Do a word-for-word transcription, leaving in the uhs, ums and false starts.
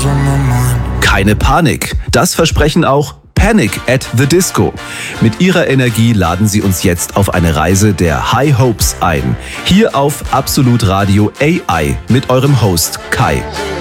Keine Panik, das versprechen auch Panic at the Disco. Mit ihrer Energie laden sie uns jetzt auf eine Reise der High Hopes ein. Hier auf Absolut Radio A I mit eurem Host Kai.